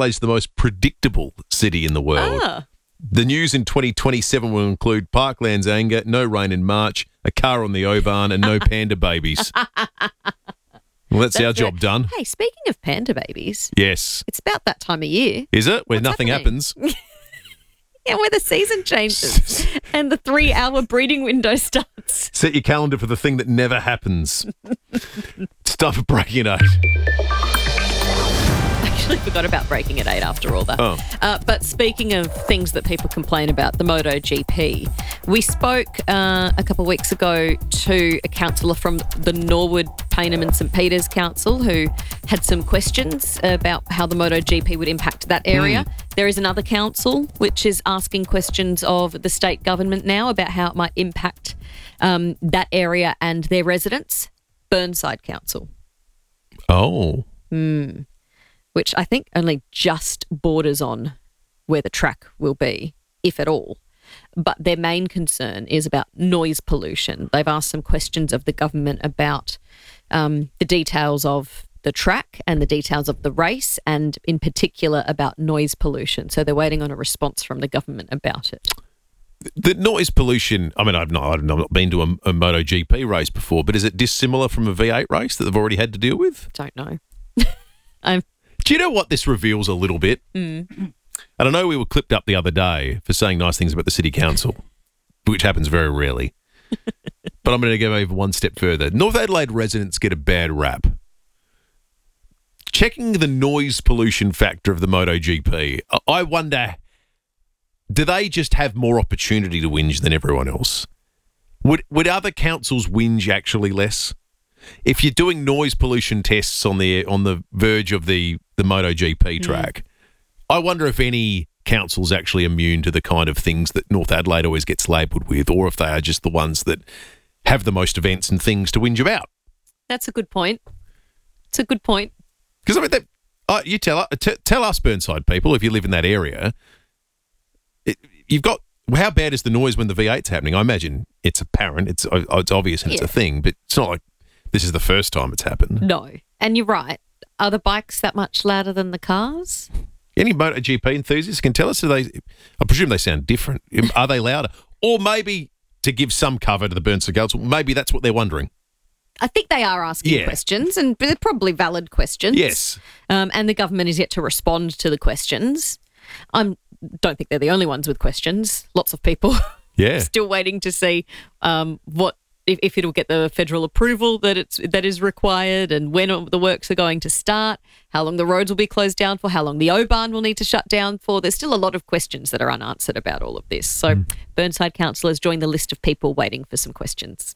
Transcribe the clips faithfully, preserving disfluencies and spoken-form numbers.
Adelaide's the most predictable city in the world. Ah. The news in twenty twenty-seven will include Parkland's anger, no rain in March, a car on the Oban, and no panda babies. Well, that's, that's our job good. done. Hey, speaking of panda babies, yes. it's about that time of year. Is it? Where What's nothing happening? happens. Yeah, where the season changes and the three-hour breeding window starts. Set your calendar for the thing that never happens. It's time for Breaking at Eight. I actually forgot about breaking at eight after all that. Oh. Uh, but speaking of things that people complain about, the MotoGP, we spoke uh, a couple of weeks ago to a councillor from the Norwood, Payneham and St Peters Council who had some questions about how the MotoGP would impact that area. Mm. There is another council which is asking questions of the state government now about how it might impact um, that area and their residents. Burnside Council. Oh. Hmm. Which I think only just borders on where the track will be, if at all. But their main concern is about noise pollution. They've asked some questions of the government about um, the details of the track and the details of the race, and in particular about noise pollution. So they're waiting on a response from the government about it. The noise pollution, I mean, I've not, I've not been to a, a MotoGP race before, but is it dissimilar from a V eight race that they've already had to deal with? Don't know. I'm Do you know what this reveals a little bit? Mm. And I know we were clipped up the other day for saying nice things about the City Council, which happens very rarely. But I'm going to go even one step further. North Adelaide residents get a bad rap. Checking the noise pollution factor of the MotoGP, I wonder, do they just have more opportunity to whinge than everyone else? Would would other councils whinge actually less? If you're doing noise pollution tests on the on the verge of the, the MotoGP track, mm. I wonder if any council's actually immune to the kind of things that North Adelaide always gets labelled with, or if they are just the ones that have the most events and things to whinge about. That's a good point. It's a good point. Because, I mean, they, uh, you tell, t- tell us, Burnside people, if you live in that area, it, you've got, how bad is the noise when the V eight's happening? I imagine it's apparent, it's, it's obvious and yeah. it's a thing, but it's not like this is the first time it's happened. No. And you're right. Are the bikes that much louder than the cars? Any MotoGP enthusiasts can tell us, do they, I presume they sound different. Are they louder? Or maybe, to give some cover to the Burnside Council, maybe that's what they're wondering. I think they are asking yeah. questions, and they're probably valid questions. Yes. Um, and the government is yet to respond to the questions. I don't think they're the only ones with questions. Lots of people yeah. still waiting to see um, what if, if it'll get the federal approval that it's that is required, and when the works are going to start, how long the roads will be closed down for, how long the Oban will need to shut down for. There's still a lot of questions that are unanswered about all of this. So mm. Burnside Council has joined the list of people waiting for some questions.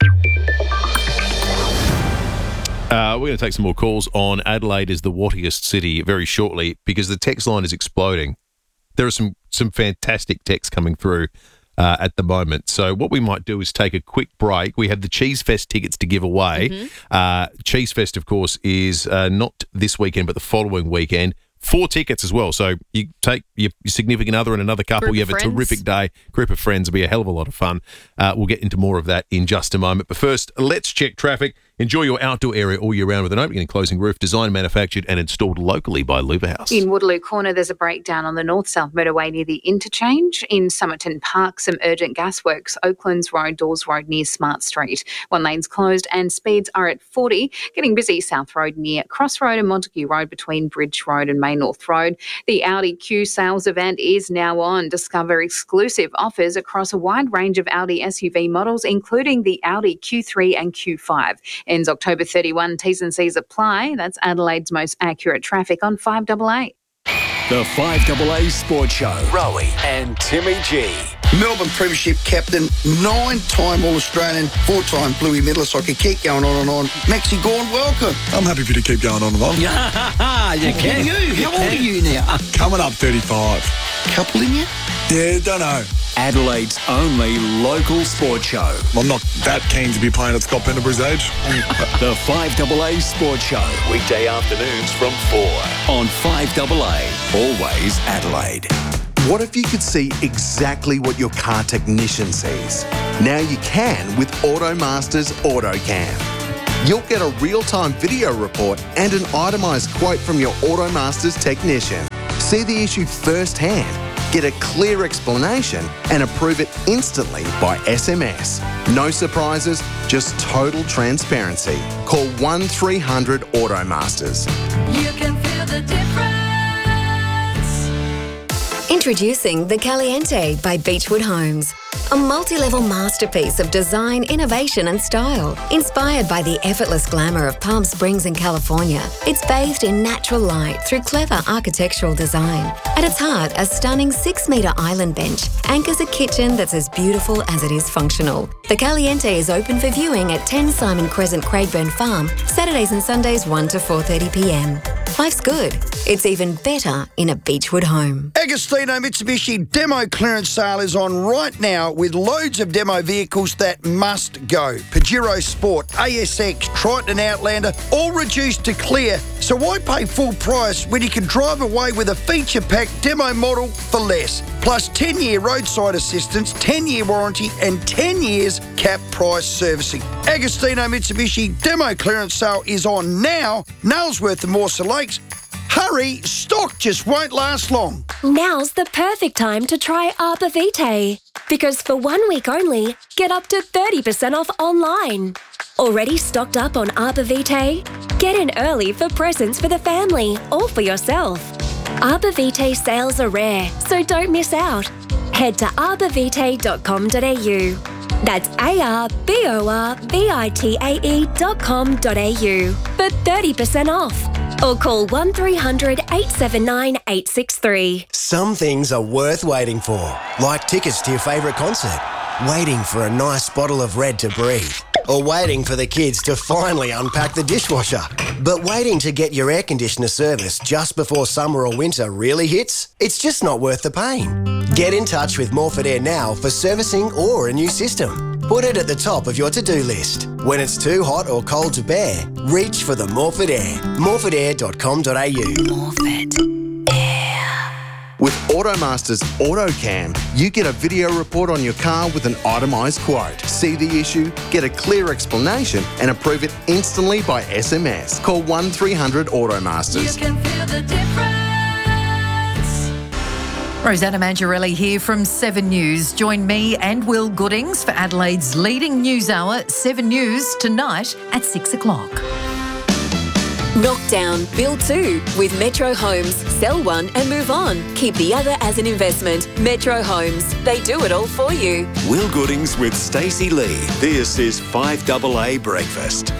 Uh, we're going to take some more calls on Adelaide is the wattiest city very shortly, because the text line is exploding. There are some some fantastic texts coming through uh, at the moment. So what we might do is take a quick break. We have the Cheese Fest tickets to give away. Mm-hmm. Uh, Cheese Fest, of course, is uh, not this weekend but the following weekend. Four tickets as well. So you take your significant other and another couple. Group you have a friends. terrific day. Group of friends will be a hell of a lot of fun. Uh, we'll get into more of that in just a moment. But first, let's check traffic. Enjoy your outdoor area all year round with an opening and closing roof, designed, manufactured and installed locally by Luva House. In Waterloo Corner, there's a breakdown on the north-south motorway near the interchange. In Somerton Park, some urgent gas works. Oaklands Road, Dawes Road near Smart Street. One lane's closed and speeds are at forty. Getting busy, South Road near Cross Road and Montague Road between Bridge Road and May North Road. The Audi Q sales event is now on. Discover exclusive offers across a wide range of Audi S U V models, including the Audi Q three and Q five. Ends October thirty-first. T's and C's apply. That's Adelaide's most accurate traffic on five A A. The five A A Sports Show. Rowie and Timmy G. Melbourne Premiership captain, nine-time All-Australian, four-time Bluey medalist. I could keep going on and on. Maxi Gawn, welcome. I'm happy for you to keep going on and on. you can. You, how old are you now? Coming up thirty-five. Couple in you? Yeah, don't know. Adelaide's only local sports show. I'm not that keen to be playing at Scott Pendlebury's age. The five A A Sports Show. Weekday afternoons from four on five A A. Always Adelaide. What if you could see exactly what your car technician sees? Now you can with AutoMaster's AutoCam. You'll get a real-time video report and an itemised quote from your AutoMaster's technician. See the issue firsthand, get a clear explanation and approve it instantly by S M S. No surprises, just total transparency. Call one three hundred Automasters. You can feel the difference. Introducing the Caliente by Beechwood Homes. A multi-level masterpiece of design, innovation and style. Inspired by the effortless glamour of Palm Springs in California, it's bathed in natural light through clever architectural design. At its heart, a stunning six-metre island bench anchors a kitchen that's as beautiful as it is functional. The Caliente is open for viewing at ten Simon Crescent, Craigburn Farm, Saturdays and Sundays one to four thirty p m. Life's good. It's even better in a Beechwood home. Agostino Mitsubishi demo clearance sale is on right now with loads of demo vehicles that must go. Pajero Sport, A S X, Triton and Outlander, all reduced to clear. So why pay full price when you can drive away with a feature-packed demo model for less? Plus ten-year roadside assistance, ten-year warranty and ten years cap price servicing. Agostino Mitsubishi demo clearance sale is on now. Nailsworth and Morsa Lakes. Hurry, stock just won't last long. Now's the perfect time to try Arbor Vitae. Because for one week only, get up to thirty percent off online. Already stocked up on Arbor Vitae? Get in early for presents for the family or for yourself. Arbor Vitae sales are rare, so don't miss out. Head to arbor vitae dot com dot a u. That's A R B O R V I T A E dot com dot a u for thirty percent off. Or call one three hundred eight seven nine eight six three. Some things are worth waiting for, like tickets to your favourite concert, waiting for a nice bottle of Red to breathe, or waiting for the kids to finally unpack the dishwasher. But waiting to get your air conditioner serviced just before summer or winter really hits? It's just not worth the pain. Get in touch with Morford Air now for servicing or a new system. Put it at the top of your to-do list. When it's too hot or cold to bear, reach for the Morford Air. morford air dot com dot a u. Morford Air. With Automasters AutoCam, you get a video report on your car with an itemised quote. See the issue, get a clear explanation and approve it instantly by S M S. Call one three hundred Automasters. You can feel the difference. Rosanna Mangiarelli here from Seven News. Join me and Will Goodings for Adelaide's leading news hour, Seven News, tonight at six o'clock. Knock down, build two with Metro Homes. Sell one and move on. Keep the other as an investment. Metro Homes. They do it all for you. Will Goodings with Stacey Lee. This is five double A Breakfast.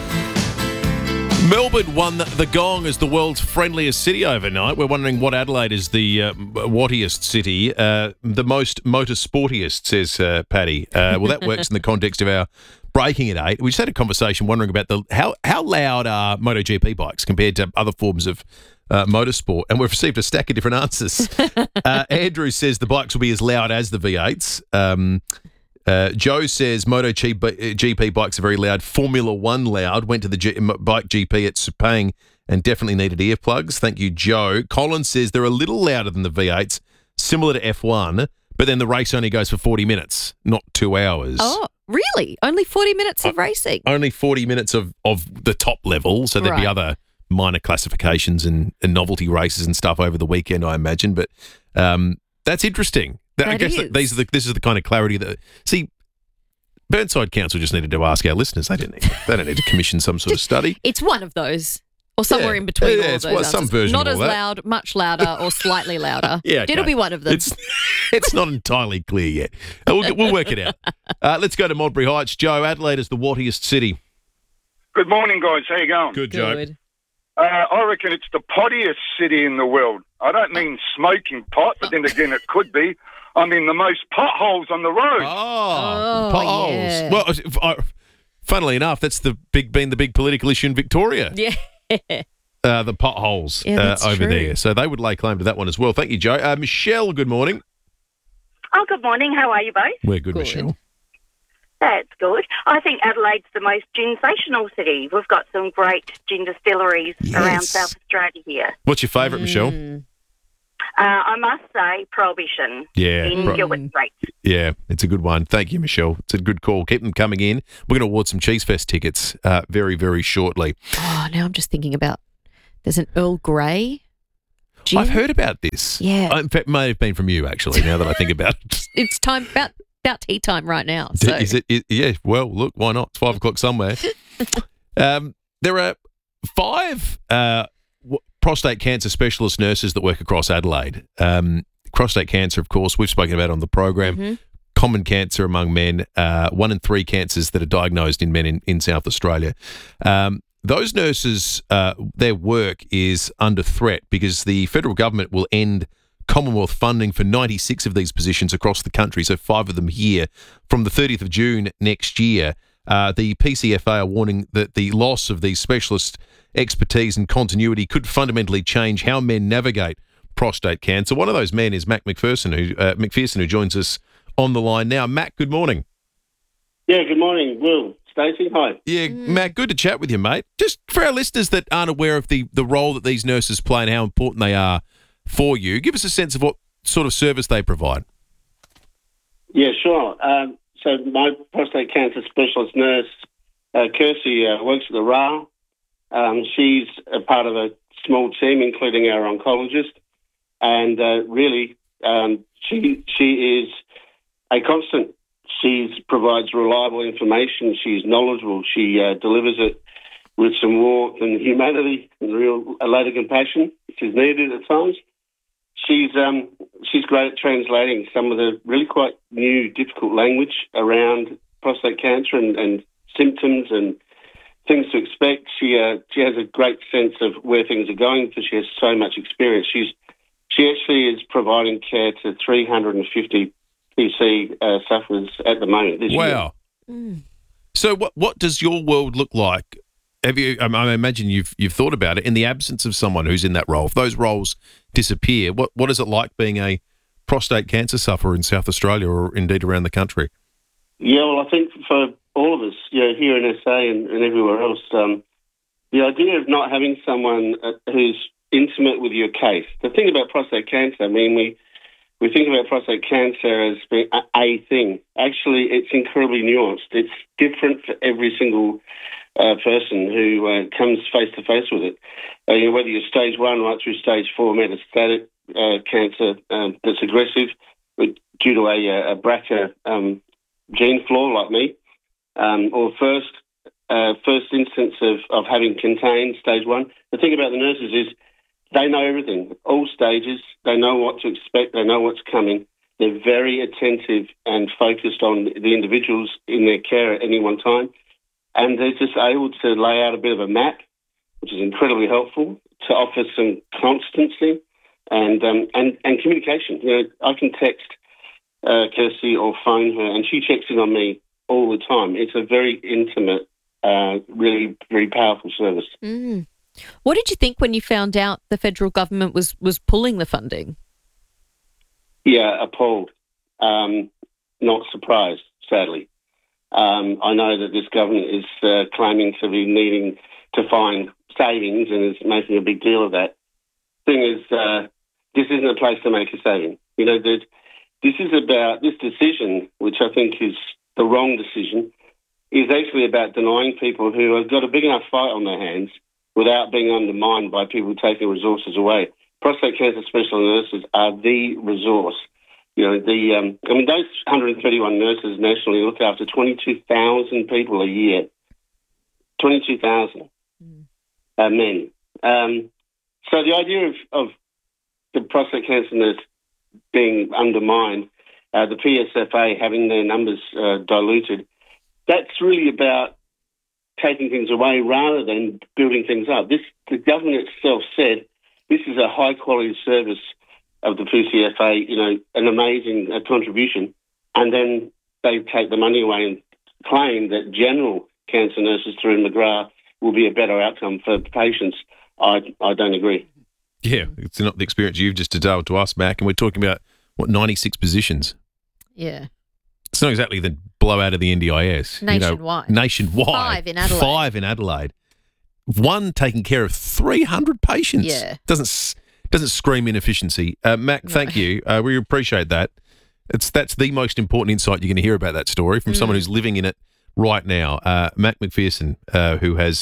Melbourne won the, the gong as the world's friendliest city overnight. We're wondering what Adelaide is the uh, wattiest city, uh, the most motorsportiest, says uh, Paddy. Uh, well, that works in the context of our breaking at eight. We just had a conversation wondering about the how how loud are MotoGP bikes compared to other forms of uh, motorsport, and we've received a stack of different answers. uh, Andrew says the bikes will be as loud as the V eights. Um, Uh, Joe says MotoGP bikes are very loud. Formula One loud. Went to the G- bike G P at Sepang and definitely needed earplugs. Thank you, Joe. Colin says they're a little louder than the V eights, similar to F one, but then the race only goes for forty minutes, not two hours. Oh, really? Only forty minutes of Uh, racing? Only forty minutes of, of the top level, so there'd be Right. other minor classifications and, and novelty races and stuff over the weekend, I imagine. But um, that's interesting. That, I That guess is. that these are the, this is the kind of clarity that see. Burnside Council just needed to ask our listeners. They didn't. Need, they don't need to commission some sort of study. It's one of those. Or somewhere Yeah. in between Yeah, all of it's those. what- some answers. version Not of as all that. loud, much louder, or slightly louder. Yeah, okay. It'll be one of them. It's it's not entirely clear yet. Uh, We'll, we'll work it out. Uh, let's go to Modbury Heights. Joe, Adelaide is the wattiest city. Good morning, guys. How you going? Good, Joe. Good. Uh, I reckon it's the pottiest city in the world. I don't mean smoking pot, but then again, it could be. I mean the most potholes on the road. Oh, Oh, potholes. yeah. Well, if- I- funnily enough, that's the big been the big political issue in Victoria. Yeah. Uh, the potholes Yeah, uh, that's over true. there. So they would lay claim to that one as well. Thank you, Joe. Uh, Michelle, good morning. Oh, good morning. How are you both? We're good, Good. Michelle. That's good. I think Adelaide's the most gin-sational city. We've got some great gin distilleries around Yes. South Australia here. What's your favourite, Michelle? Mm. Uh, I must say, Prohibition Yeah, in Pro- Gilbert Street. Yeah, it's a good one. Thank you, Michelle. It's a good call. Keep them coming in. We're going to award some Cheese Fest tickets uh, very, very shortly. Oh, now I'm just thinking about there's an Earl Grey Did you? I've heard about this. Yeah. Uh, In fact, may have been from you, actually, now that I think about it. It's time about about tea time right now. So. Is it, it? Yeah, well, look, why not? It's five o'clock somewhere. um, there are five uh, w- prostate cancer specialist nurses that work across Adelaide. Um, prostate cancer, of course, we've spoken about on the program. Mm-hmm. Common cancer among men, uh, one in three cancers that are diagnosed in men in, in South Australia. Um, those nurses, uh, their work is under threat because the federal government will end Commonwealth funding for ninety-six of these positions across the country, so five of them here, from the thirtieth of June next year. Uh, the P C F A are warning that the loss of these specialist expertise and continuity could fundamentally change how men navigate prostate cancer. One of those men is Mac McPherson, who, uh, McPherson, who joins us on the line now. Mac, good morning. Yeah, good morning, Will. Stacey, hi. Yeah, Mac, good to chat with you, mate. Just for our listeners that aren't aware of the, the role that these nurses play and how important they are for you, give us a sense of what sort of service they provide. Yeah, sure. Um, so my prostate cancer specialist nurse, uh, Kirsty, uh, works at the R A R. Um, she's a part of a small team, including our oncologist, and uh, really, um, she she is a constant. She provides reliable information. She's knowledgeable. She uh, delivers it with some warmth and humanity and real a lot of compassion, which is needed at times. She's um, she's great at translating some of the really quite new, difficult language around prostate cancer and, and symptoms and things to expect. She uh, she has a great sense of where things are going because she has so much experience. She's she actually is providing care to three hundred fifty P C uh, sufferers at the moment. This Wow. year. So what what does your world look like? Have you? I I imagine you've you've thought about it in the absence of someone who's in that role. If those roles disappear, what what is it like being a prostate cancer sufferer in South Australia or indeed around the country? Yeah, well, I think for all of us, you know, here in S A and, and everywhere else, um, the idea of not having someone uh, who's intimate with your case. The thing about prostate cancer, I mean, we we think about prostate cancer as being a, a thing. Actually, it's incredibly nuanced. It's different for every single uh, person who uh, comes face to face with it. Uh, you know, whether you're stage one right through stage four metastatic uh, cancer um, that's aggressive but due to a, a B R C A um, gene flaw like me, um, or first uh, first instance of, of having contained stage one. The thing about the nurses is they know everything, all stages. They know what to expect. They know what's coming. They're very attentive and focused on the individuals in their care at any one time. And they're just able to lay out a bit of a map, which is incredibly helpful, to offer some constancy and um, and, and communication. You know, I can text uh, Kirsty or phone her, and she checks in on me all the time. It's a very intimate, uh, really, very powerful service. Mm. What did you think when you found out the federal government was, was pulling the funding? Yeah, appalled. Um, not surprised, sadly. Um, I know that this government is uh, claiming to be needing to find savings and is making a big deal of that. Thing is, uh, this isn't a place to make a saving. You know, this is about, this decision, which I think is the wrong decision, is actually about denying people who have got a big enough fight on their hands without being undermined by people taking resources away. Prostate cancer specialist nurses are the resource. You know, the um, I mean, those one hundred thirty-one nurses nationally look after twenty-two thousand people a year. twenty-two thousand mm. uh, men. Um, so the idea of, of the prostate cancer nurse being undermined, uh, the P S F A having their numbers uh, diluted, that's really about taking things away rather than building things up. This the government itself said this is a high quality service of the P C F A, you know, an amazing uh, contribution, and then they take the money away and claim that general cancer nurses through McGrath will be a better outcome for patients. I I don't agree. Yeah, it's not the experience you've just detailed to us, Mac, and we're talking about, what, ninety-six positions? Yeah. It's not exactly the blowout of the N D I S. Nationwide. You know, nationwide. Five in Adelaide. Five in Adelaide. One taking care of three hundred patients. Yeah. Doesn't doesn't scream inefficiency. Uh, Mac, No. thank you. Uh, we appreciate that. It's That's the most important insight you're going to hear about that story from Mm. someone who's living in it right now. Uh, Mac McPherson, uh, who has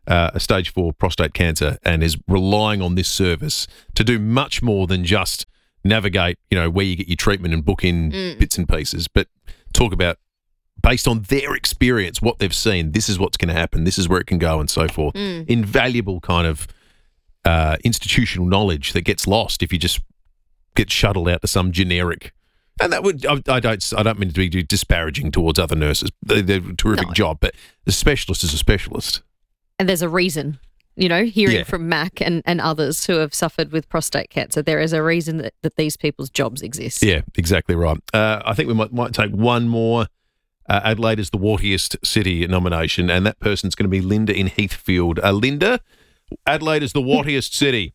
uh, a stage four prostate cancer and is relying on this service to do much more than just navigate, you know, where you get your treatment and book in Mm. bits and pieces, but talk about, based on their experience, what they've seen, this is what's going to happen, this is where it can go and so forth. Mm. Invaluable kind of uh, institutional knowledge that gets lost if you just get shuttled out to some generic. And that would, I, I don't I don't mean to be disparaging towards other nurses. They, they're a terrific No. job, but the specialist is a specialist. And there's a reason, you know, hearing Yeah. from Mac and, and others who have suffered with prostate cancer, there is a reason that, that these people's jobs exist. Yeah, exactly right. Uh, I think we might might take one more. Uh, Adelaide is the wartiest city nomination, and that person's going to be Linda in Heathfield. Uh, Linda, Adelaide is the wartiest city.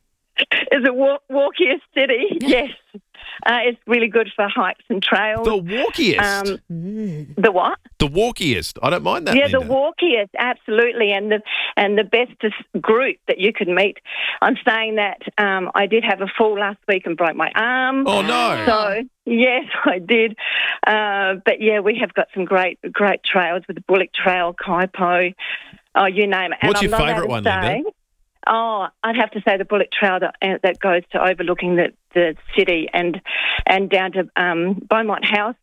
Is it walk- walkiest city? Yes. Uh, it's really good for hikes and trails. The walkiest? Um, The what? The walkiest. I don't mind that, yeah, Linda. the walkiest, absolutely, and the and the bestest group that you could meet. I'm saying that um, I did have a fall last week and broke my arm. Oh, no. So yes, I did. Uh, but yeah, we have got some great great trails with the Bullock Trail, Kaipo, oh, you name it. And What's I'm your not allowed favourite to one, say- Linda? Oh, I'd have to say the Bullock Trail that, uh, that goes to overlooking the, the city and and down to um, Beaumont House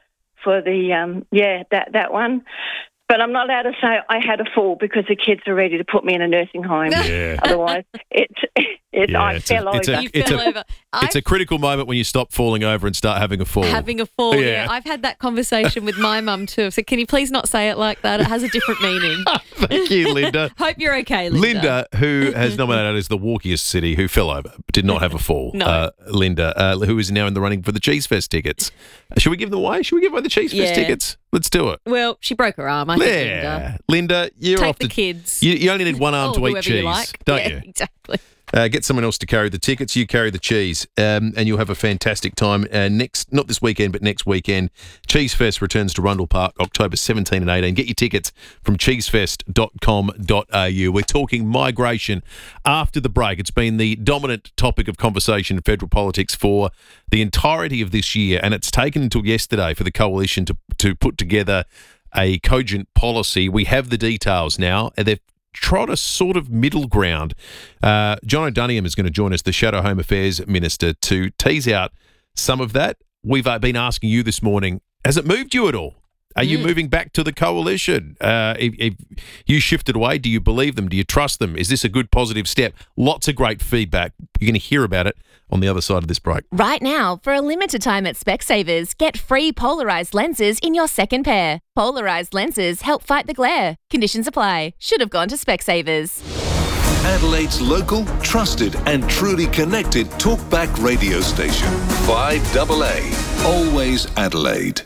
for the, um, yeah, that, that one. But I'm not allowed to say I had a fall because the kids are ready to put me in a nursing home. Yeah. Otherwise, it, it, Yeah, I it's a- fell it's a- over. You It's fell a- over. It's a critical moment when you stop falling over and start having a fall. Having a fall, yeah. Yeah. I've had that conversation with my mum too. So can you please not say it like that? It has a different meaning. Thank you, Linda. Hope you're okay, Linda. Linda, who has nominated as the walkiest city, who fell over, but did not have a fall. No. Uh, Linda, uh, who is now in the running for the Cheese Fest tickets. Should we give them away? Should we give away the Cheese Fest Yeah. tickets? Let's do it. Well, she broke her arm, I think, Linda. Yeah. Linda, you're Take off the to, kids. You, you only need one arm Or to eat whoever cheese, you like. don't Yeah, you? Exactly. Uh, get someone else to carry the tickets. You carry the cheese, um, and you'll have a fantastic time. Uh, next, not this weekend, but next weekend, Cheese Fest returns to Rundle Park, October seventeenth and eighteen. Get your tickets from cheesefest dot com dot a u. We're talking migration after the break. It's been the dominant topic of conversation in federal politics for the entirety of this year, and it's taken until yesterday for the coalition to to put together a cogent policy. We have the details now, and they've trod a sort of middle ground. Uh, John O'Dunniam is going to join us, the Shadow Home Affairs Minister, to tease out some of that. We've uh, been asking you this morning, has it moved you at all? Are you Mm. moving back to the coalition? Uh, if, if you shifted away, do you believe them? Do you trust them? Is this a good positive step? Lots of great feedback. You're going to hear about it on the other side of this break. Right now, for a limited time at Specsavers, get free polarized lenses in your second pair. Polarized lenses help fight the glare. Conditions apply. Should have gone to Specsavers. Adelaide's local, trusted and truly connected talkback radio station. five double A. Always Adelaide.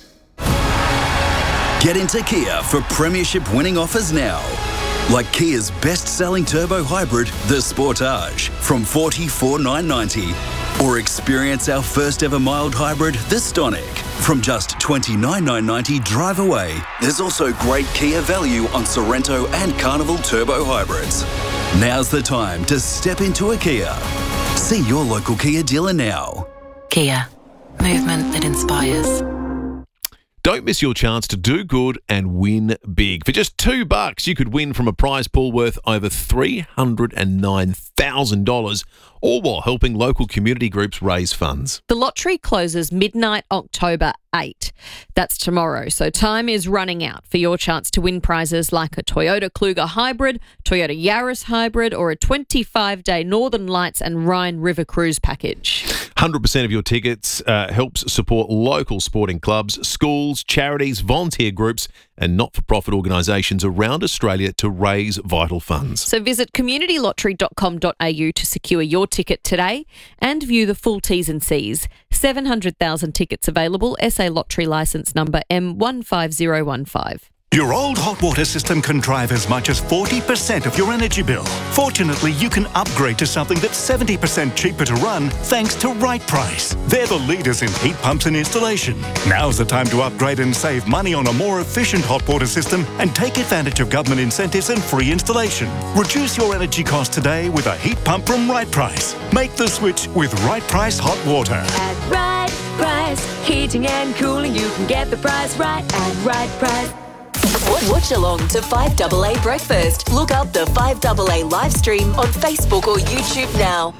Get into Kia for premiership winning offers now. Like Kia's best-selling turbo hybrid, the Sportage, from forty-four thousand nine hundred ninety dollars. Or experience our first ever mild hybrid, the Stonic, from just twenty-nine thousand nine hundred ninety dollars drive away. There's also great Kia value on Sorrento and Carnival turbo hybrids. Now's the time to step into a Kia. See your local Kia dealer now. Kia. Movement that inspires. Don't miss your chance to do good and win big. For just two bucks, you could win from a prize pool worth over three hundred nine thousand dollars, all while helping local community groups raise funds. The lottery closes midnight October eighth. That's tomorrow. So time is running out for your chance to win prizes like a Toyota Kluger Hybrid, Toyota Yaris Hybrid, or a twenty-five day Northern Lights and Rhine River Cruise package. one hundred percent of your tickets uh, helps support local sporting clubs, schools, charities, volunteer groups and not-for-profit organisations around Australia to raise vital funds. So visit community lottery dot com dot a u to secure your ticket today and view the full T's and C's. seven hundred thousand tickets available. S A Lottery licence number M one five zero one five. Your old hot water system can drive as much as forty percent of your energy bill. Fortunately, you can upgrade to something that's seventy percent cheaper to run thanks to Right Price. They're the leaders in heat pumps and installation. Now's the time to upgrade and save money on a more efficient hot water system and take advantage of government incentives and free installation. Reduce your energy costs today with a heat pump from Right Price. Make the switch with Right Price Hot Water. At Right Price, heating and cooling, you can get the price right at Right Price. Watch along to five A A Breakfast. Look up the five A A live stream on Facebook or YouTube now.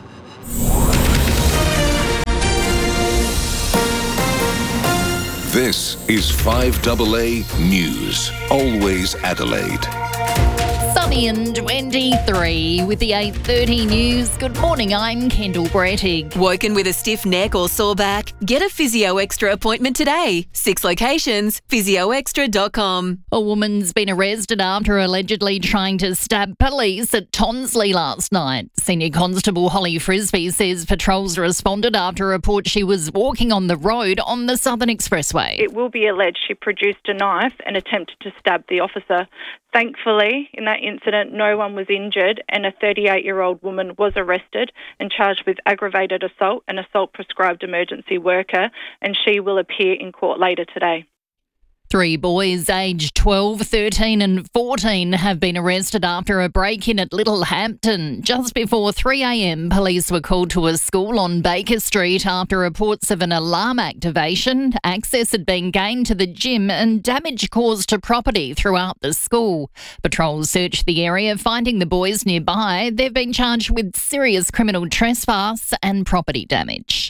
This is five A A News. Always Adelaide. Sunny and twenty-three with the eight thirty news. Good morning, I'm Kendall Brettig. Woken with a stiff neck or sore back? Get a Physio Extra appointment today. Six locations, physio extra dot com. A woman's been arrested after allegedly trying to stab police at Tonsley last night. Senior Constable Holly Frisbee says patrols responded after a report she was walking on the road on the Southern Expressway. It will be alleged she produced a knife and attempted to stab the officer. Thankfully, in that incident, no one was injured and a thirty-eight-year-old woman was arrested and charged with aggravated assault and assault prescribed emergency worker, and she will appear in court later today. Three boys aged twelve, thirteen and fourteen have been arrested after a break-in at Littlehampton. Just before three a.m, police were called to a school on Baker Street after reports of an alarm activation. Access had been gained to the gym and damage caused to property throughout the school. Patrols searched the area, finding the boys nearby. They've been charged with serious criminal trespass and property damage.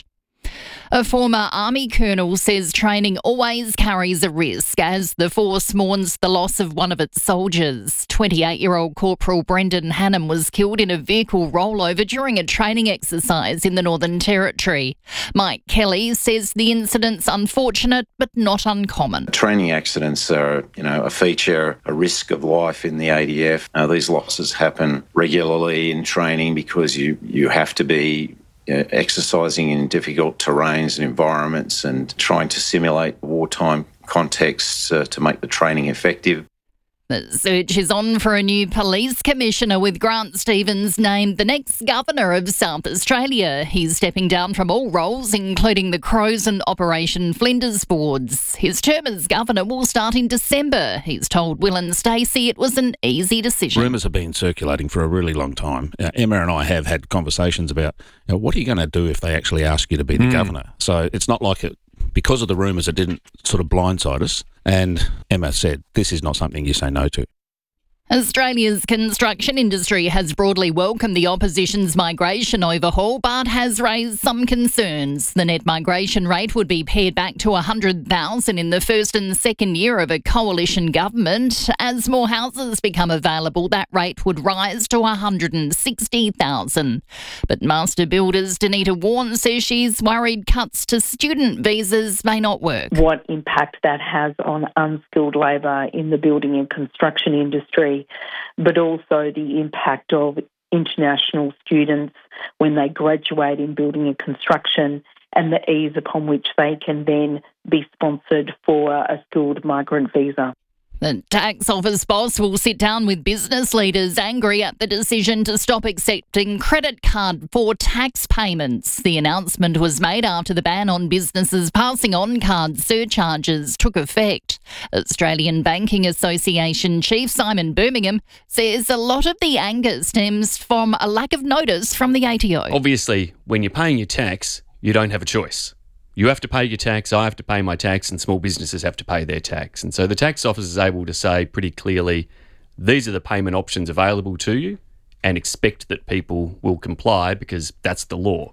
A former Army colonel says training always carries a risk as the force mourns the loss of one of its soldiers. twenty-eight-year-old Corporal Brendan Hannam was killed in a vehicle rollover during a training exercise in the Northern Territory. Mike Kelly says the incident's unfortunate but not uncommon. Training accidents are, you know, a feature, a risk of life in the A D F. Uh, these losses happen regularly in training because you, you have to be Uh, exercising in difficult terrains and environments and trying to simulate wartime contexts uh, to make the training effective. The search is on for a new police commissioner, with Grant Stevens named the next governor of South Australia. He's stepping down from all roles, including the Crows and Operation Flinders boards. His term as governor will start in December. He's told Will and Stacey it was an easy decision. Rumours have been circulating for a really long time. Uh, Emma and I have had conversations about, you know, what are you going to do if they actually ask you to be the Mm. governor? So it's not like it, because of the rumours, it didn't sort of blindside us. And Emma said, this is not something you say no to. Australia's construction industry has broadly welcomed the opposition's migration overhaul, but has raised some concerns. The net migration rate would be pared back to one hundred thousand in the first and second year of a coalition government. As more houses become available, that rate would rise to one hundred sixty thousand. But master builders Danita Warren says she's worried cuts to student visas may not work. What impact that has on unskilled labour in the building and construction industry, but also the impact of international students when they graduate in building and construction and the ease upon which they can then be sponsored for a skilled migrant visa. The tax office boss will sit down with business leaders angry at the decision to stop accepting credit card for tax payments. The announcement was made after the ban on businesses passing on card surcharges took effect. Australian Banking Association Chief Simon Birmingham says a lot of the anger stems from a lack of notice from the A T O. Obviously, when you're paying your tax, you don't have a choice. You have to pay your tax, I have to pay my tax, and small businesses have to pay their tax. And so the tax office is able to say pretty clearly, these are the payment options available to you, and expect that people will comply because that's the law.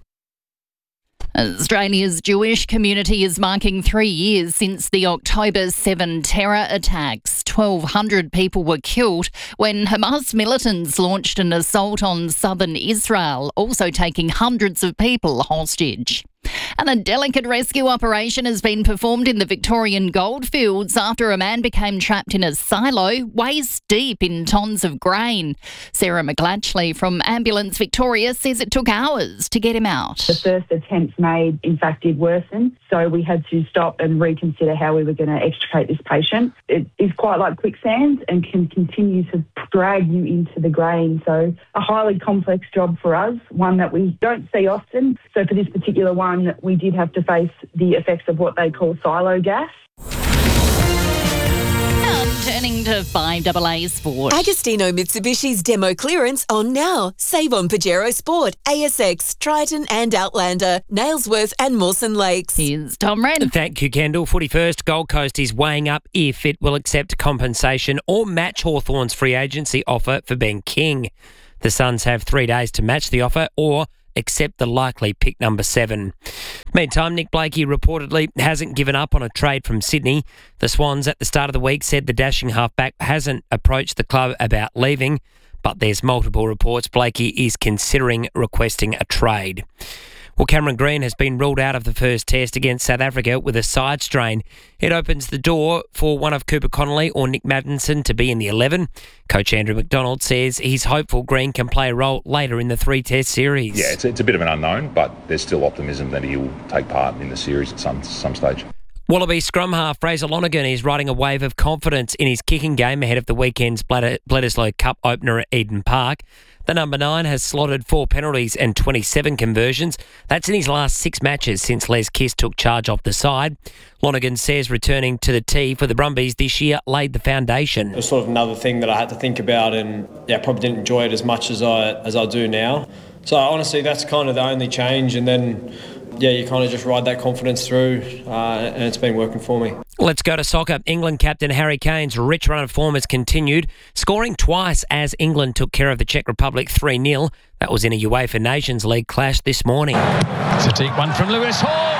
Australia's Jewish community is marking three years since the October seventh terror attacks. twelve hundred people were killed when Hamas militants launched an assault on southern Israel, also taking hundreds of people hostage. And a delicate rescue operation has been performed in the Victorian goldfields after a man became trapped in a silo waist deep in tons of grain. Sarah McGlatchley from Ambulance Victoria says it took hours to get him out. The first attempts made, in fact, did worsen, so we had to stop and reconsider how we were going to extricate this patient. It is quite like quicksand and can continue to drag you into the grain, so a highly complex job for us, one that we don't see often. So for this particular one, we did have to face the effects of what they call silo gas. And turning to to five A A Sport. Agostino Mitsubishi's demo clearance on now. Save on Pajero Sport, A S X, Triton and Outlander, Nailsworth and Mawson Lakes. Here's Tom Wren. Thank you, Kendall. Footy first. Gold Coast is weighing up if it will accept compensation or match Hawthorn's free agency offer for Ben King. The Suns have three days to match the offer or accept the likely pick number seven. Meantime, Nick Blakey reportedly hasn't given up on a trade from Sydney. The Swans at the start of the week said the dashing halfback hasn't approached the club about leaving, but there's multiple reports Blakey is considering requesting a trade. Well, Cameron Green has been ruled out of the first test against South Africa with a side strain. It opens the door for one of Cooper Connolly or Nick Maddinson to be in the eleven. Coach Andrew McDonald says he's hopeful Green can play a role later in the three-test series. Yeah, it's, it's a bit of an unknown, but there's still optimism that he will take part in the series at some some stage. Wallaby scrum half Fraser Lonergan is riding a wave of confidence in his kicking game ahead of the weekend's Bledisloe Cup opener at Eden Park. The number nine has slotted four penalties and twenty-seven conversions. That's in his last six matches since Les Kiss took charge of the side. Lonergan says returning to the tee for the Brumbies this year laid the foundation. It was sort of another thing that I had to think about, and yeah, probably didn't enjoy it as much as I as I do now. So honestly, that's kind of the only change, and then yeah, you kind of just ride that confidence through, uh, and it's been working for me. Let's go to soccer. England captain Harry Kane's rich run of form has continued, scoring twice as England took care of the Czech Republic three nil. That was in a UEFA Nations League clash this morning. To take one from Lewis Hall.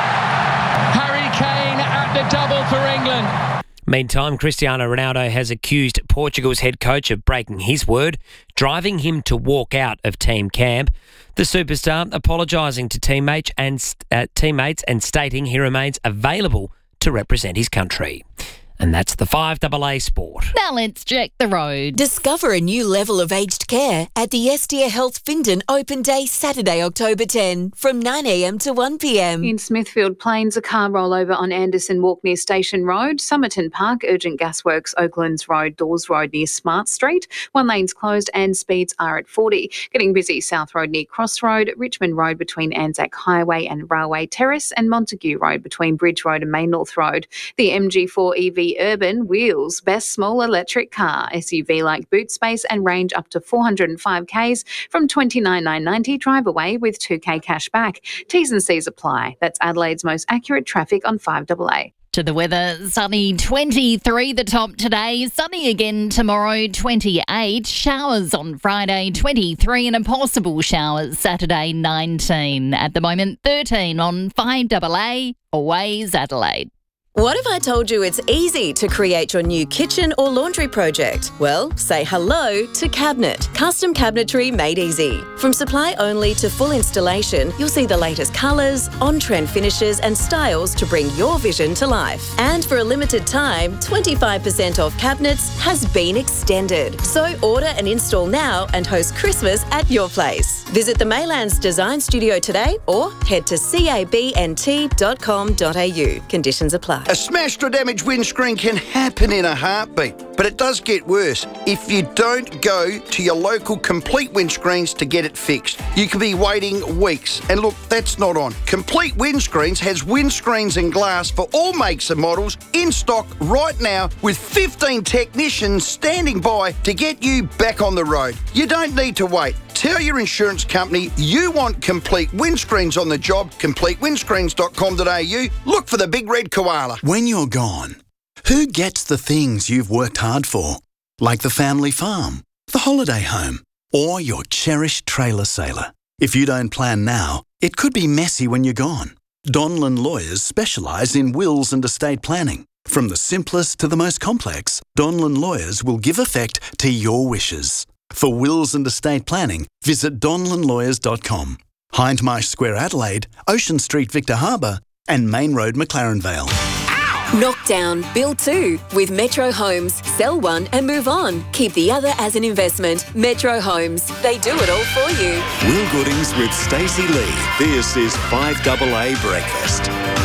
Harry Kane at the double for England. Meantime, Cristiano Ronaldo has accused Portugal's head coach of breaking his word, driving him to walk out of team camp. The superstar apologising to teammates and uh, teammates and stating he remains available to represent his country. And that's the five A A Sport. Now let's check the road. Discover a new level of aged care at the Estia Health Findon Open Day Saturday, October tenth from nine a m to one p m. In Smithfield Plains, a car rollover on Anderson Walk near Station Road, Somerton Park, Urgent Gasworks, Oaklands Road, Dawes Road near Smart Street. One lane's closed and speeds are at forty. Getting busy, South Road near Cross Road, Richmond Road between Anzac Highway and Railway Terrace, and Montague Road between Bridge Road and Main North Road. The M G four E V Urban Wheels best small electric car, S U V like boot space and range up to four hundred five kays from twenty-nine thousand nine hundred ninety. Drive away with two k cash back. T's and C's apply. That's Adelaide's most accurate traffic on five A A. To the weather, sunny twenty-three the top today, sunny again tomorrow twenty-eight, showers on Friday twenty-three and a possible showers Saturday nineteen. At the moment thirteen on five A A, always Adelaide. What if I told you it's easy to create your new kitchen or laundry project? Well, say hello to Cabinet. Custom cabinetry made easy. From supply only to full installation, you'll see the latest colours, on-trend finishes and styles to bring your vision to life. And for a limited time, twenty-five percent off cabinets has been extended. So order and install now and host Christmas at your place. Visit the Maylands Design Studio today or head to cabnt dot com dot a u. Conditions apply. A smashed or damaged windscreen can happen in a heartbeat, but it does get worse if you don't go to your local Complete Windscreens to get it fixed. You could be waiting weeks, and look, that's not on. Complete Windscreens has windscreens and glass for all makes and models in stock right now with fifteen technicians standing by to get you back on the road. You don't need to wait. Tell your insurance company you want Complete Windscreens on the job, complete windscreens dot com dot a u. Look for the big red koala. When you're gone, who gets the things you've worked hard for? Like the family farm, the holiday home, or your cherished trailer sailor. If you don't plan now, it could be messy when you're gone. Donlan Lawyers specialise in wills and estate planning. From the simplest to the most complex, Donlan Lawyers will give effect to your wishes. For wills and estate planning, visit donlan lawyers dot com. Hindmarsh Square Adelaide, Ocean Street Victor Harbour and Main Road McLaren Vale. Knock down, build two with Metro Homes. Sell one and move on. Keep the other as an investment. Metro Homes. They do it all for you. Will Goodings with Stacey Lee. This is five A A Breakfast.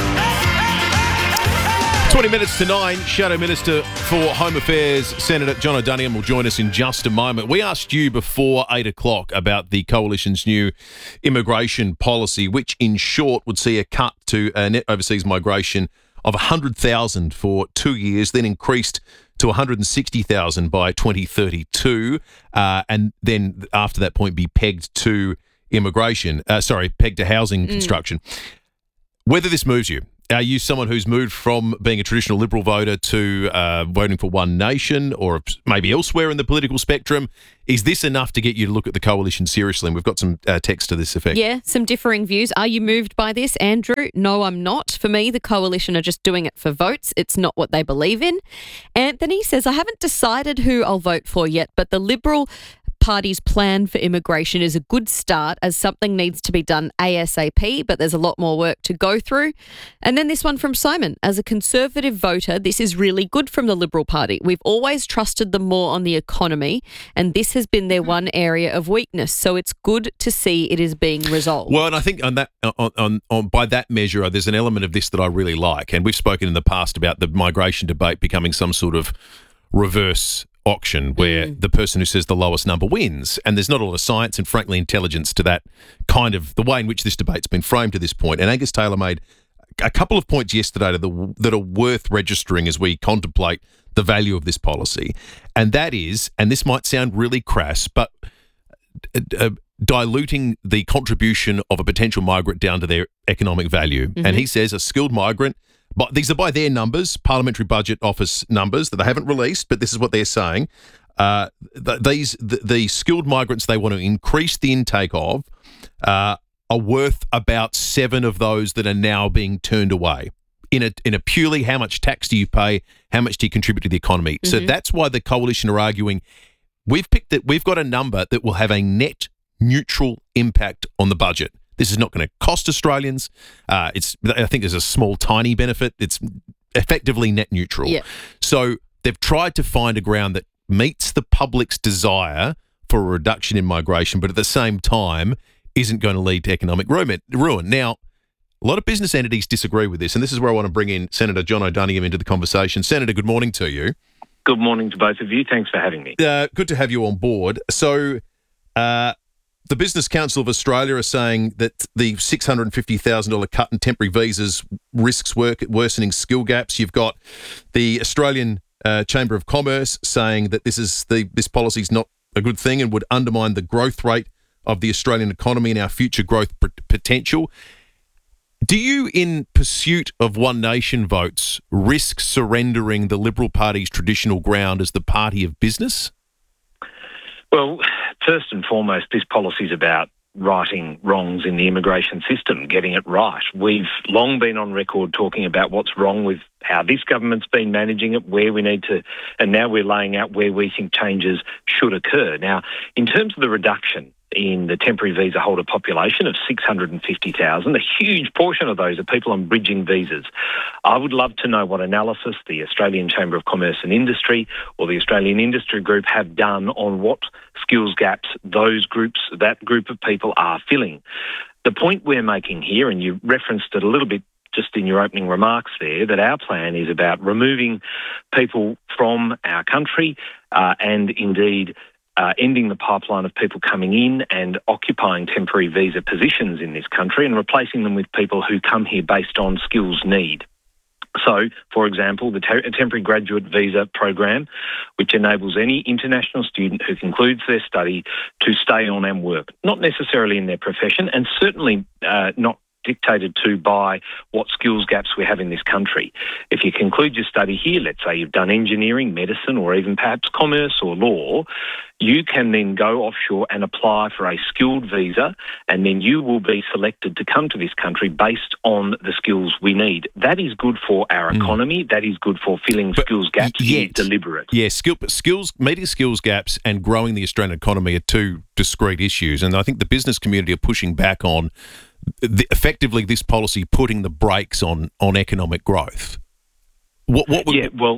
twenty minutes to nine, Shadow Minister for Home Affairs, Senator John O'Donoghue will join us in just a moment. We asked you before eight o'clock about the Coalition's new immigration policy, which in short would see a cut to uh, net overseas migration of one hundred thousand for two years, then increased to to one hundred sixty thousand by twenty thirty-two, uh, and then after that point be pegged to immigration, uh, sorry, pegged to housing Mm. construction. Whether this moves you, are you someone who's moved from being a traditional Liberal voter to uh, voting for One Nation or maybe elsewhere in the political spectrum? Is this enough to get you to look at the coalition seriously? And we've got some uh, text to this effect. Yeah, some differing views. Are you moved by this, Andrew? No, I'm not. For me, the coalition are just doing it for votes. It's not what they believe in. Anthony says, I haven't decided who I'll vote for yet, but the Liberal Party's plan for immigration is a good start as something needs to be done ASAP, but there's a lot more work to go through. And then this one from Simon. As a Conservative voter, this is really good from the Liberal Party. We've always trusted them more on the economy, and this has been their one area of weakness. So it's good to see it is being resolved. Well, and I think on that, on, on, on by that measure, there's an element of this that I really like. And we've spoken in the past about the migration debate becoming some sort of reverse auction where mm. the person who says the lowest number wins. And there's not a lot of science and, frankly, intelligence to that kind of the way in which this debate's been framed to this point. And Angus Taylor made a couple of points yesterday to the, that are worth registering as we contemplate the value of this policy. And that is, and this might sound really crass, but uh, diluting the contribution of a potential migrant down to their economic value. Mm-hmm. And he says a skilled migrant, but these are by their numbers, Parliamentary Budget Office numbers that they haven't released, but this is what they're saying. Uh, th- these the, the skilled migrants they want to increase the intake of uh, are worth about seven of those that are now being turned away. In a in a purely how much tax do you pay, how much do you contribute to the economy? Mm-hmm. So that's why the coalition are arguing we've picked it. We've got a number that will have a net neutral impact on the budget. This is not going to cost Australians. Uh, it's I think there's a small, tiny benefit. It's effectively net neutral. Yeah. So they've tried to find a ground that meets the public's desire for a reduction in migration, but at the same time isn't going to lead to economic ruin. Now, a lot of business entities disagree with this, and this is where I want to bring in Senator John O'Donoghue into the conversation. Senator, good morning to you. Good morning to both of you. Thanks for having me. Uh, good to have you on board. So, uh, the Business Council of Australia are saying that the six hundred fifty thousand dollars cut in temporary visas risks work, worsening skill gaps. You've got the Australian uh, Chamber of Commerce saying that this is the this policy is not a good thing and would undermine the growth rate of the Australian economy and our future growth p- potential. Do you, in pursuit of One Nation votes, risk surrendering the Liberal Party's traditional ground as the party of business? Well, first and foremost, this policy is about righting wrongs in the immigration system, getting it right. We've long been on record talking about what's wrong with how this government's been managing it, where we need to, and now we're laying out where we think changes should occur. Now, in terms of the reduction in the temporary visa holder population of six hundred fifty thousand, a huge portion of those are people on bridging visas. I would love to know what analysis the Australian Chamber of Commerce and Industry or the Australian Industry Group have done on what skills gaps those groups, that group of people are filling. The point we're making here, and you referenced it a little bit just in your opening remarks there, that our plan is about removing people from our country uh, and indeed Uh, ending the pipeline of people coming in and occupying temporary visa positions in this country and replacing them with people who come here based on skills need. So, for example, the te- temporary graduate visa program, which enables any international student who concludes their study to stay on and work, not necessarily in their profession and certainly uh, not dictated to by what skills gaps we have in this country. If you conclude your study here, let's say you've done engineering, medicine, or even perhaps commerce or law, you can then go offshore and apply for a skilled visa, and then you will be selected to come to this country based on the skills we need. That is good for our mm. economy. That is good for filling but skills gaps. Yet, it is deliberate. Yeah, skill, skills, meeting skills gaps and growing the Australian economy are two discrete issues, and I think the business community are pushing back on the, effectively this policy putting the brakes on on economic growth. What, what would, yeah, well,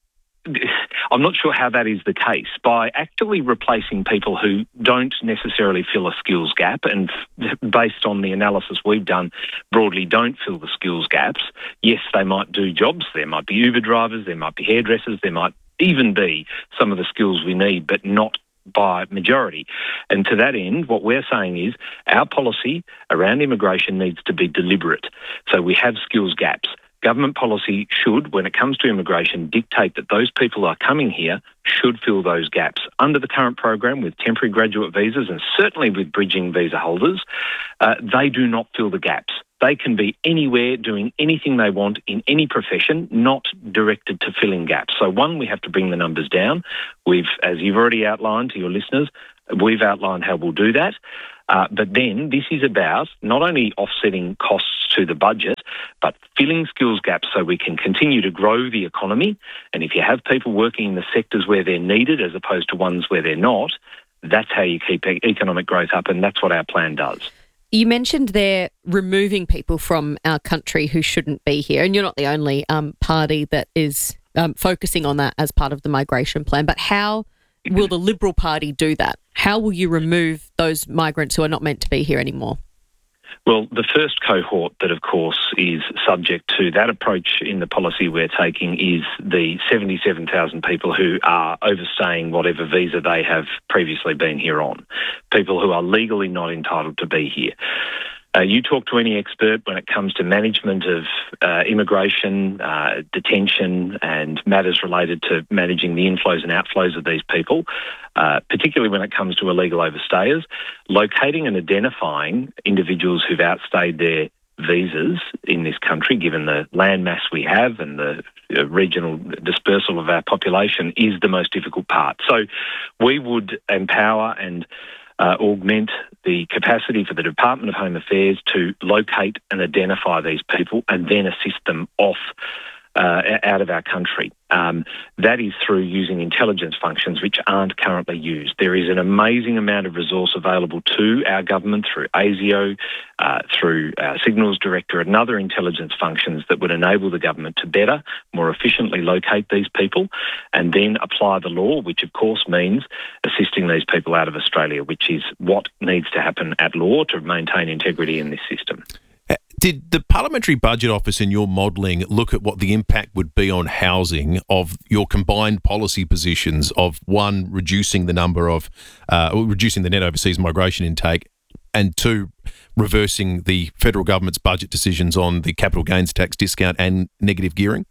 I'm not sure how that is the case. By actually replacing people who don't necessarily fill a skills gap and f- based on the analysis we've done, broadly don't fill the skills gaps, yes, they might do jobs. There might be Uber drivers, there might be hairdressers, there might even be some of the skills we need, but not by majority. And to that end, what we're saying is our policy around immigration needs to be deliberate. So we have skills gaps. government policy should, when it comes to immigration, dictate that those people who are coming here should fill those gaps. Under the current program with temporary graduate visas and certainly with bridging visa holders, uh, they do not fill the gaps. They can be anywhere doing anything they want in any profession, not directed to filling gaps. So one, we have to bring the numbers down. We've, as you've already outlined to your listeners, we've outlined how we'll do that. Uh, but then this is about not only offsetting costs to the budget, but filling skills gaps so we can continue to grow the economy. And if you have people working in the sectors where they're needed as opposed to ones where they're not, that's how you keep e- economic growth up, and that's what our plan does. You mentioned they're removing people from our country who shouldn't be here, and you're not the only um, party that is um, focusing on that as part of the migration plan. But how will the Liberal Party do that? How will you remove those migrants who are not meant to be here anymore? Well, the first cohort that, of course, is subject to that approach in the policy we're taking is the seventy-seven thousand people who are overstaying whatever visa they have previously been here on, people who are legally not entitled to be here. Uh, you talk to any expert when it comes to management of uh, immigration, uh, detention and matters related to managing the inflows and outflows of these people, uh, particularly when it comes to illegal overstayers, locating and identifying individuals who've outstayed their visas in this country, given the landmass we have and the uh, regional dispersal of our population, is the most difficult part. So we would empower and Uh, augment the capacity for the Department of Home Affairs to locate and identify these people and then assist them off uh, out of our country. Um, that is through using intelligence functions which aren't currently used. There is an amazing amount of resource available to our government through ASIO, uh, through our Signals Directorate and other intelligence functions that would enable the government to better, more efficiently locate these people and then apply the law, which of course means assisting these people out of Australia, which is what needs to happen at law to maintain integrity in this system. Did the Parliamentary Budget Office in your modelling look at what the impact would be on housing of your combined policy positions of, one, reducing the number of, uh, reducing the net overseas migration intake, and two, reversing the federal government's budget decisions on the capital gains tax discount and negative gearing?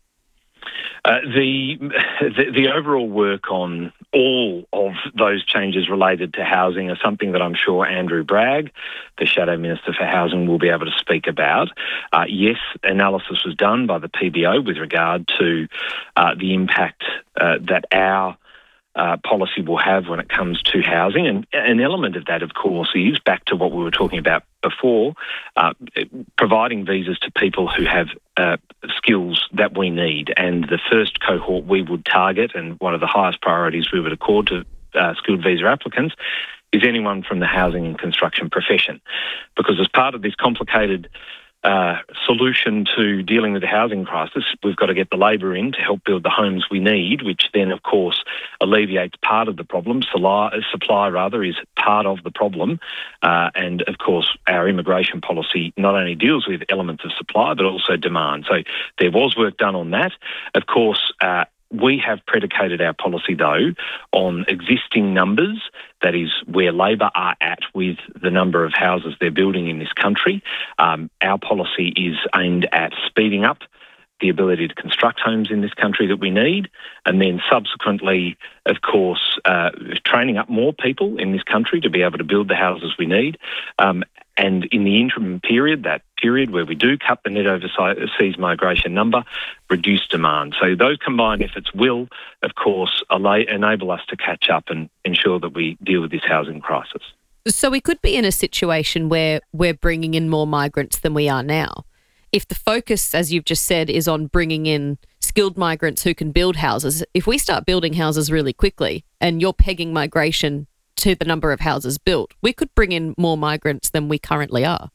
Uh, the, the the overall work on all of those changes related to housing are something that I'm sure Andrew Bragg, the Shadow Minister for Housing, will be able to speak about. Uh, yes, analysis was done by the P B O with regard to uh, the impact uh, that our Uh, policy will have when it comes to housing. And an element of that, of course, is back to what we were talking about before, uh, providing visas to people who have uh, skills that we need. And the first cohort we would target, and one of the highest priorities we would accord to uh, skilled visa applicants, is anyone from the housing and construction profession. Because as part of this complicated Uh, solution to dealing with the housing crisis, we've got to get the labour in to help build the homes we need, which then, of course, alleviates part of the problem. Supply, supply rather, is part of the problem. Uh, and, of course, our immigration policy not only deals with elements of supply, but also demand. So there was work done on that. Of course, uh, we have predicated our policy, though, on existing numbers, that is where Labor are at with the number of houses they're building in this country. Um, our policy is aimed at speeding up the ability to construct homes in this country that we need, and then subsequently, of course, uh, training up more people in this country to be able to build the houses we need. Um, and in the interim period, that period where we do cut the net overseas migration number, reduce demand. So those combined efforts will, of course, enable us to catch up and ensure that we deal with this housing crisis. So we could be in a situation where we're bringing in more migrants than we are now. If the focus, as you've just said, is on bringing in skilled migrants who can build houses, if we start building houses really quickly and you're pegging migration to the number of houses built, we could bring in more migrants than we currently are.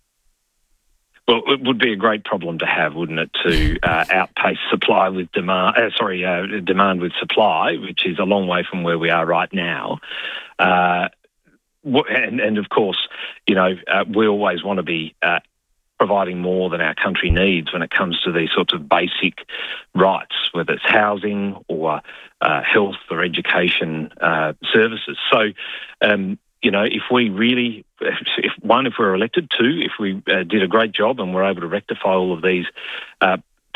Well, it would be a great problem to have, wouldn't it, to uh, outpace supply with demand, uh, sorry, uh, demand with supply, which is a long way from where we are right now. Uh, and, and, of course, you know, uh, we always want to be uh, providing more than our country needs when it comes to these sorts of basic rights, whether it's housing or uh, health or education uh, services. So, um, you know, if we really, if one, if we're elected, two, if we uh, did a great job and we're able to rectify all of these uh,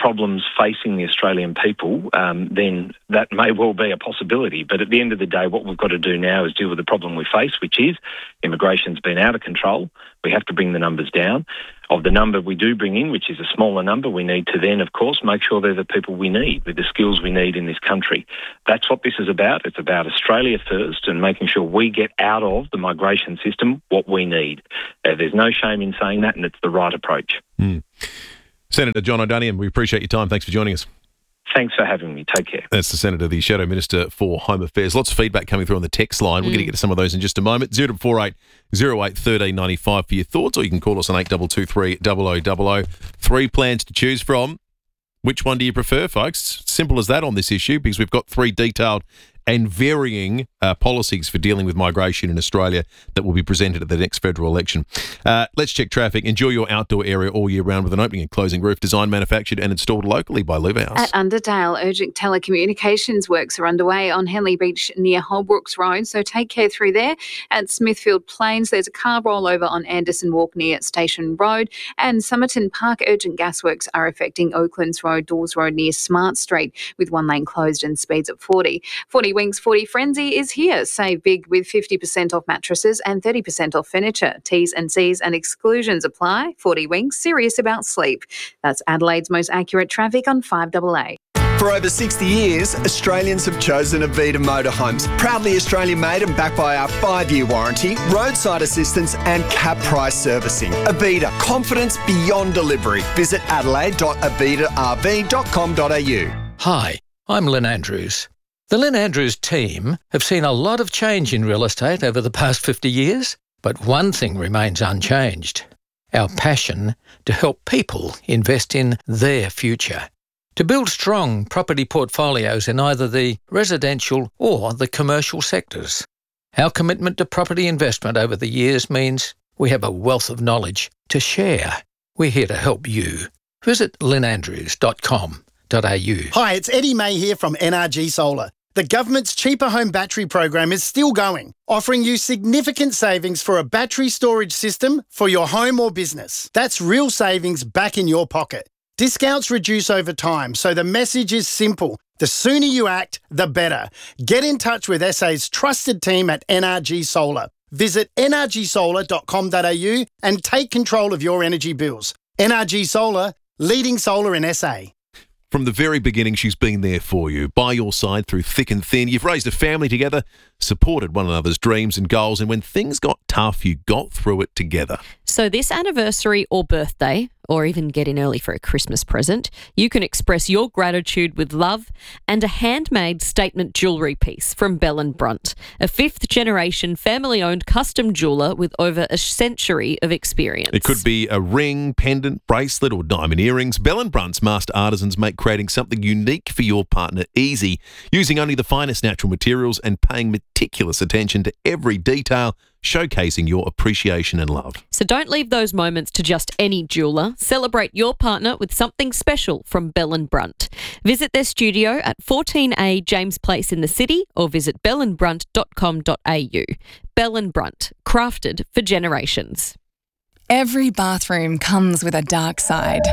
problems facing the Australian people, um, then that may well be a possibility. But at the end of the day, what we've got to do now is deal with the problem we face, which is immigration's been out of control. We have to bring the numbers down. Of the number we do bring in, which is a smaller number, we need to then, of course, make sure they're the people we need with the skills we need in this country. That's what this is about. It's about Australia first and making sure we get out of the migration system what we need. Uh, there's no shame in saying that, and it's the right approach. Mm. Senator John O'Donian, we appreciate your time. Thanks for joining us. Thanks for having me. Take care. That's the Senator, the Shadow Minister for Home Affairs. Lots of feedback coming through on the text line. We're mm. going to get to some of those in just a moment. zero four eight zero eight one three nine five for your thoughts, or you can call us on eight two two three zero zero zero zero. Three plans to choose from. Which one do you prefer, folks? Simple as that on this issue, because we've got three detailed and varying uh, policies for dealing with migration in Australia that will be presented at the next federal election. Uh, let's check traffic. Enjoy your outdoor area all year round with an opening and closing roof designed, manufactured and installed locally by Livehouse. At Underdale, urgent telecommunications works are underway on Henley Beach near Holbrooks Road, so take care through there. At Smithfield Plains, there's a car rollover on Anderson Walk near Station Road, and Somerton Park urgent gasworks are affecting Oaklands Road, Dawes Road near Smart Street, with one lane closed and speeds at forty. forty Wings forty Frenzy is here. Save big with fifty percent off mattresses and thirty percent off furniture. T's and C's and exclusions apply. forty Wings, serious about sleep. That's Adelaide's most accurate traffic on five A A. For over sixty years, Australians have chosen Avita Motorhomes. Proudly Australian-made and backed by our five-year warranty, roadside assistance and cap price servicing. Avita, confidence beyond delivery. Visit adelaide dot avita r v dot com dot a u. Hi, I'm Lynn Andrews. The Lynn Andrews team have seen a lot of change in real estate over the past fifty years, but one thing remains unchanged: our passion to help people invest in their future. To build strong property portfolios in either the residential or the commercial sectors. Our commitment to property investment over the years means we have a wealth of knowledge to share. We're here to help you. Visit lynn andrews dot com dot a u. Hi, it's Eddie May here from N R G Solar. The government's Cheaper Home Battery program is still going, offering you significant savings for a battery storage system for your home or business. That's real savings back in your pocket. Discounts reduce over time, so the message is simple. The sooner you act, the better. Get in touch with S A's trusted team at N R G Solar. Visit n r g solar dot com dot a u and take control of your energy bills. N R G Solar, leading solar in S A. From the very beginning, she's been there for you, by your side through thick and thin. You've raised a family together, supported one another's dreams and goals, and when things got tough, you got through it together. So this anniversary or birthday, or even get in early for a Christmas present, you can express your gratitude with love and a handmade statement jewellery piece from Bell and Brunt, a fifth-generation family-owned custom jeweller with over a century of experience. It could be a ring, pendant, bracelet or diamond earrings. Bell and Brunt's master artisans make creating something unique for your partner easy, using only the finest natural materials and paying meticulous attention to every detail, showcasing your appreciation and love. So don't leave those moments to just any jeweller. Celebrate your partner with something special from Bell and Brunt. Visit their studio at fourteen A James Place in the city or visit bell and brunt dot com dot a u. Bell and Brunt, crafted for generations. Every bathroom comes with a dark side.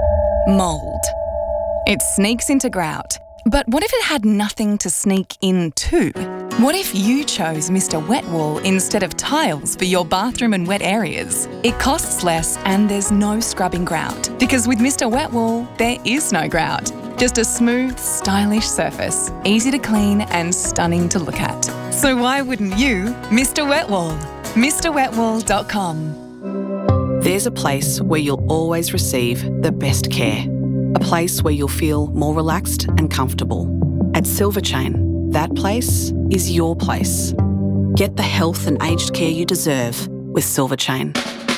Mould. It sneaks into grout. But what if it had nothing to sneak into? What if you chose Mister Wet Wall instead of tiles for your bathroom and wet areas? It costs less and there's no scrubbing grout. Because with Mister Wet Wall, there is no grout. Just a smooth, stylish surface, easy to clean and stunning to look at. So why wouldn't you, Mister Wet Wall? Mr wet wall dot com. There's a place where you'll always receive the best care. A place where you'll feel more relaxed and comfortable. At Silver Chain, that place is your place. Get the health and aged care you deserve with Silver Chain.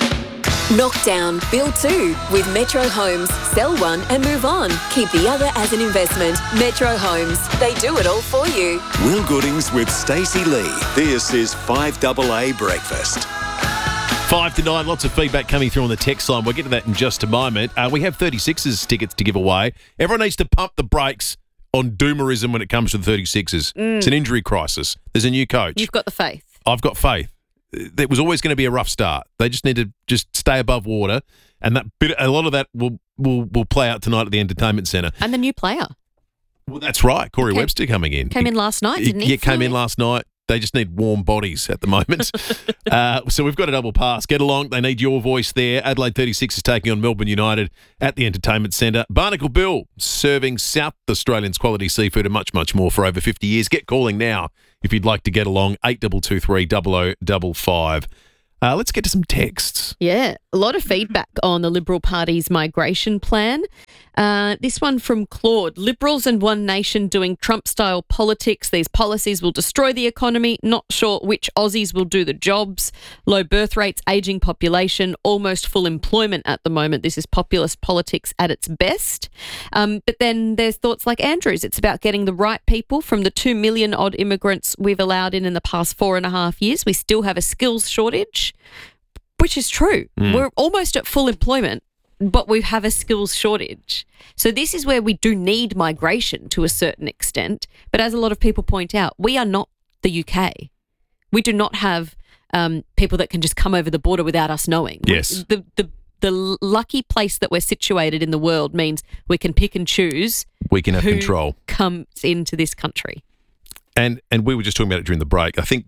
Knock down, build two with Metro Homes. Sell one and move on. Keep the other as an investment. Metro Homes. They do it all for you. Will Goodings with Stacey Lee. This is five A A Breakfast. Five to nine, lots of feedback coming through on the text line. We'll get to that in just a moment. Uh, we have thirty-sixers tickets to give away. Everyone needs to pump the brakes on doomerism when it comes to the thirty-sixers. Mm. It's an injury crisis. There's a new coach. You've got the faith. I've got faith. It was always going to be a rough start. They just need to just stay above water And that bit, a lot of that will, will, will play out tonight at the Entertainment Centre. And the new player. Well, that's right. Corey Came- Webster coming in. Came in last night, didn't he? Yeah, came in last night. They just need warm bodies at the moment. uh, so we've got a double pass. Get along. They need your voice there. Adelaide thirty-six is taking on Melbourne United at the Entertainment Centre. Barnacle Bill serving South Australians quality seafood and much, much more for over fifty years. Get calling now if you'd like to get along. eight two two three, double oh double five. Uh, let's get to some texts. Yeah, a lot of feedback on the Liberal Party's migration plan. Uh, this one from Claude. Liberals and One Nation doing Trump-style politics. These policies will destroy the economy. Not sure which Aussies will do the jobs. Low birth rates, ageing population, almost full employment at the moment. This is populist politics at its best. Um, but then there's thoughts like Andrew's. It's about getting the right people from the two million odd immigrants we've allowed in in the past four and a half years. We still have a skills shortage, which is true. Mm. We're almost at full employment, but we have a skills shortage. So this is where we do need migration to a certain extent. But as a lot of people point out, we are not the U K. We do not have um, people that can just come over the border without us knowing. Yes. The, the, the lucky place that we're situated in the world means we can pick and choose We can have who control. comes into this country. And and we were just talking about it during the break. I think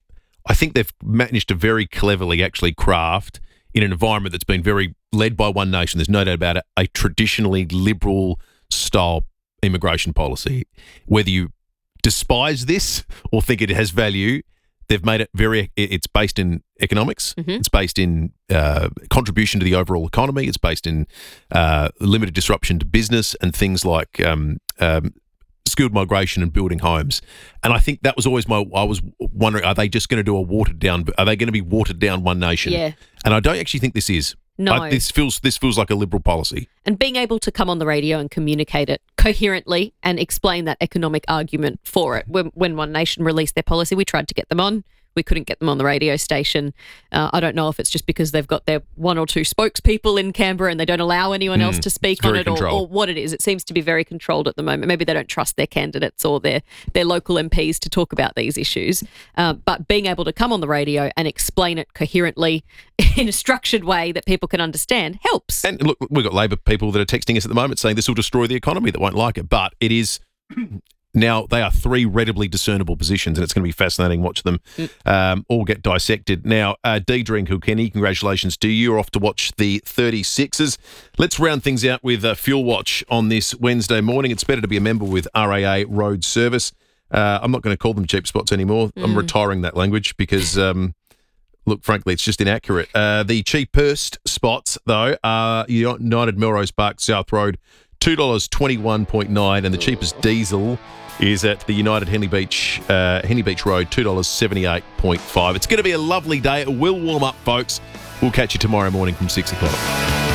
I think they've managed to very cleverly actually craft, in an environment that's been very led by One Nation, there's no doubt about it, a traditionally liberal style immigration policy. Whether you despise this or think it has value, they've made it very, it's based in economics. Mm-hmm. It's based in uh, contribution to the overall economy. It's based in uh, limited disruption to business and things like um, um, skilled migration and building homes. And I think that was always my, I was wondering, are they just going to do a watered down, are they going to be watered down One Nation? Yeah. And I don't actually think this is. No. I, this feels this feels like a liberal policy. And being able to come on the radio and communicate it coherently and explain that economic argument for it. When, when One Nation released their policy, we tried to get them on. We couldn't get them on the radio station. Uh, I don't know if it's just because they've got their one or two spokespeople in Canberra and they don't allow anyone Mm, else to speak it's on very it, or, controlled. or what it is. It seems to be very controlled at the moment. Maybe they don't trust their candidates or their, their local M Ps to talk about these issues. Uh, but being able to come on the radio and explain it coherently in a structured way that people can understand helps. And look, we've got Labor people that are texting us at the moment saying this will destroy the economy, that won't like it. But it is now, they are three readily discernible positions, and it's going to be fascinating watch them um, all get dissected. Now, uh, Deidre and Kilkenny, congratulations to you. You're off to watch the thirty-sixers. Let's round things out with uh, Fuel Watch on this Wednesday morning. It's better to be a member with R A A Road Service. Uh, I'm not going to call them cheap spots anymore. I'm Mm. retiring that language because... Um, Look, frankly, it's just inaccurate. Uh, the cheapest spots, though, are United Melrose Park, South Road, two dollars twenty-one nine, and the cheapest diesel is at the United Henley Beach, uh, Henley Beach Road, two dollars seventy-eight five. It's going to be a lovely day. It will warm up, folks. We'll catch you tomorrow morning from six o'clock.